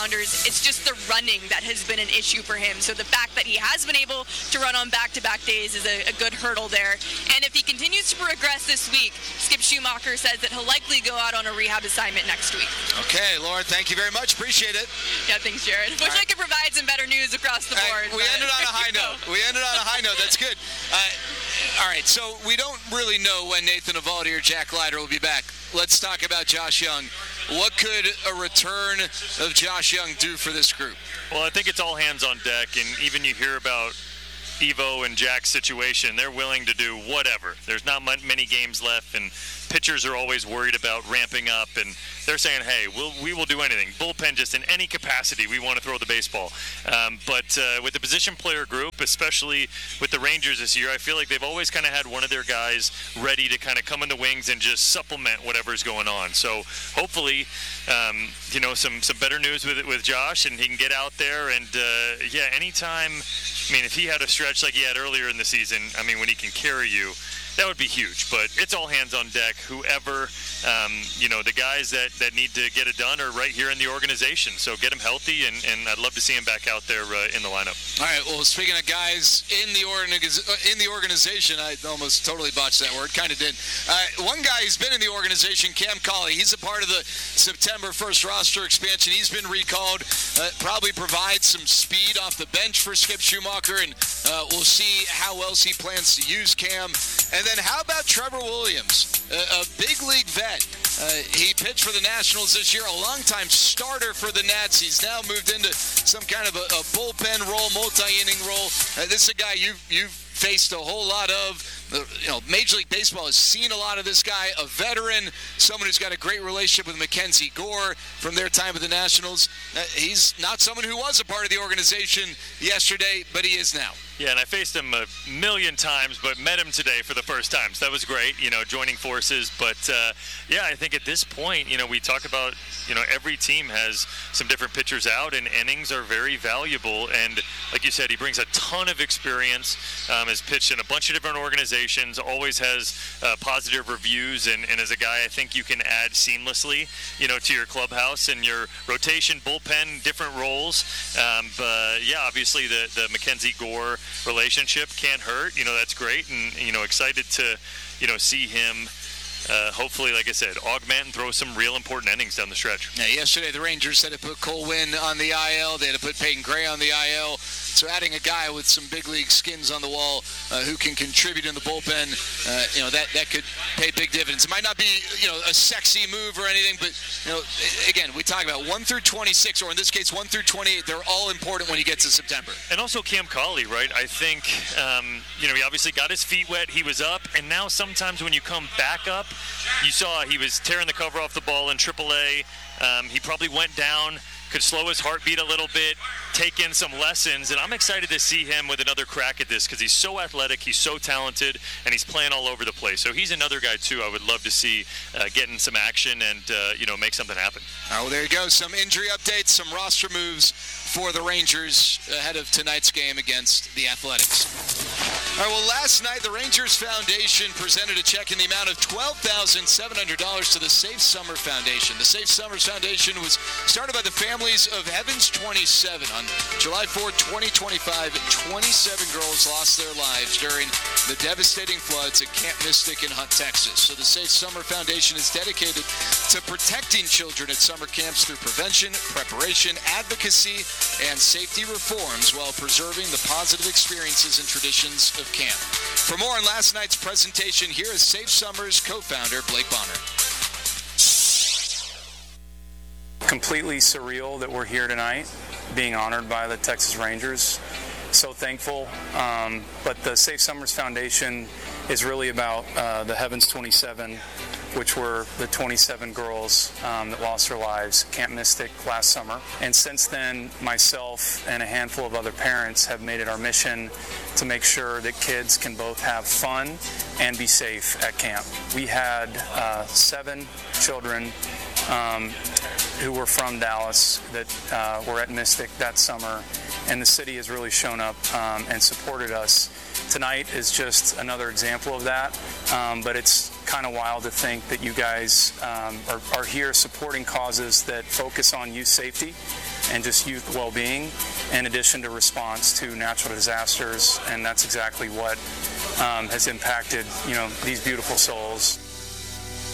It's just the running that has been an issue for him. So the fact that he has been able to run on back-to-back days is a good hurdle there. And if he continues to progress this week, Skip Schumacher says that he'll likely go out on a rehab assignment next week. Okay, Lauren, thank you very much. Appreciate it. Yeah, thanks, Jared. Wish I could provide some better news across the board. We ended on a high note. That's good. All right, so we don't really know when Nathan Eovaldi or Jack Leiter will be back. Let's talk about Josh Young. What could a return of Josh Young do for this group? Well, I think it's all hands on deck, and even you hear about Evo and Jack's situation, they're willing to do whatever. There's not many games left, and pitchers are always worried about ramping up, and they're saying, hey, we will do anything. Bullpen, just in any capacity, we want to throw the baseball. But with the position player group, especially with the Rangers this year, I feel like they've always kind of had one of their guys ready to kind of come in the wings and just supplement whatever's going on. So hopefully, some better news with Josh, and he can get out there. And, anytime, if he had a stretch like he had earlier in the season, when he can carry you, that would be huge. But it's all hands on deck. Whoever, the guys that need to get it done are right here in the organization. So get him healthy, and I'd love to see him back out there in the lineup. All right, well, speaking of guys in the organization, I almost totally botched that word, kind of did. One guy who's been in the organization, Cam Cauley, he's a part of the September 1st roster expansion. He's been recalled, probably provides some speed off the bench for Skip Schumacher, and we'll see how else he plans to use Cam. And then how about Trevor Williams, a big league vet? He pitched for the Nationals this year, a longtime starter for the Nats. He's now moved into some kind of a bullpen role, multi-inning role. This is a guy you've faced a whole lot of. Major League Baseball has seen a lot of this guy, a veteran, someone who's got a great relationship with Mackenzie Gore from their time with the Nationals. He's not someone who was a part of the organization yesterday, but he is now. Yeah, and I faced him a million times, but met him today for the first time. So that was great, joining forces. But, I think at this point, we talk about, every team has some different pitchers out, and innings are very valuable. And like you said, he brings a ton of experience, has pitched in a bunch of different organizations, always has positive reviews, and as a guy I think you can add seamlessly, to your clubhouse and your rotation, bullpen, different roles. Obviously the Mackenzie Gore relationship can't hurt. That's great, and excited to see him hopefully, like I said, augment and throw some real important innings down the stretch. Yeah, yesterday the Rangers had to put Cole Winn on the IL. They had to put Peyton Gray on the IL. So adding a guy with some big league skins on the wall who can contribute in the bullpen, that could pay big dividends. It might not be, a sexy move or anything, but, again, we talk about 1 through 26, or in this case 1 through 28. They're all important when you get to September. And also Cam Cauley, right? I think, he obviously got his feet wet. He was up, and now sometimes when you come back up, you saw he was tearing the cover off the ball in AAA. He probably went down, could slow his heartbeat a little bit, take in some lessons, and I'm excited to see him with another crack at this because he's so athletic, he's so talented, and he's playing all over the place. So he's another guy, too, I would love to see getting some action and, make something happen. All right, well, there you go. Some injury updates, some roster moves for the Rangers ahead of tonight's game against the Athletics. All right, well, last night the Rangers Foundation presented a check in the amount of $12,700 to the Safe Summer Foundation. The Safe Summers Foundation was started by the families of Heavens 27. On July 4, 2025, 27 girls lost their lives during the devastating floods at Camp Mystic in Hunt, Texas. So the Safe Summer Foundation is dedicated to protecting children at summer camps through prevention, preparation, advocacy, and safety reforms while preserving the positive experiences and traditions of camp. For more on last night's presentation, here is Safe Summers co-founder Blake Bonner. Completely surreal that we're here tonight, being honored by the Texas Rangers. So thankful. But the Safe Summers Foundation is really about the Heavens 27, which were the 27 girls that lost their lives at Camp Mystic last summer. And since then, myself and a handful of other parents have made it our mission to make sure that kids can both have fun and be safe at camp. We had 7 children who were from Dallas that were at Mystic that summer, and the city has really shown up and supported us. Tonight is just another example of that, but it's kind of wild to think that you guys are here supporting causes that focus on youth safety and just youth well-being, in addition to response to natural disasters. And that's exactly what has impacted, these beautiful souls.